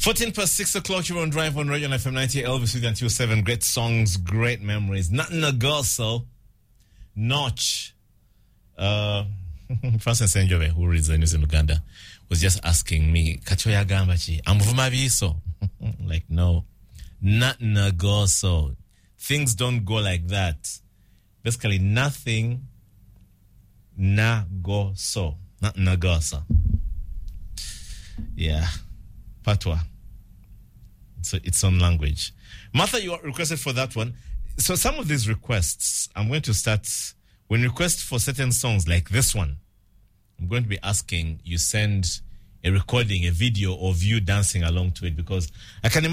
14 past 6 o'clock, you're on Drive on Radio FM 90 Elvis with until 7. Great songs, great memories. Nothing a girl, so Notch. Francis Senjove, who reads the news in Uganda, was just asking me, Kachoya Gambachi, Amvumabiso. Like, no. Nothing a girl, so things don't go like that. Basically, nothing na go so. Nothing a girl, so. Yeah. Patwa. So its own language. Martha, you requested for that one. So some of these requests, I'm going to start, when requests for certain songs like this one, I'm going to be asking you send a recording, a video of you dancing along to it, because I can imagine